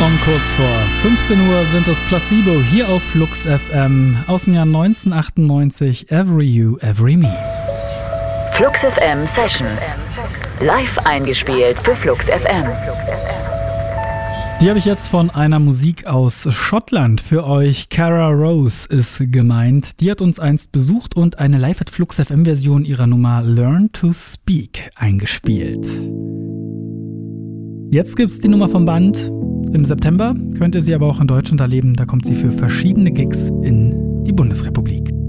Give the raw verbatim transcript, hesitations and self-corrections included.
Um kurz vor fünfzehn Uhr sind es Placebo hier auf Flux F M aus dem Jahr neunzehnhundertachtundneunzig, Every You, Every Me. Flux F M Sessions, live eingespielt für Flux F M. Die habe ich jetzt von einer Musik aus Schottland für euch. Cara Rose ist gemeint. Die hat uns einst besucht und eine Live at Flux F M Version ihrer Nummer Learn to Speak eingespielt. Jetzt gibt's die Nummer vom Band. Im September könnt ihr sie aber auch in Deutschland erleben. Da kommt sie für verschiedene Gigs in die Bundesrepublik.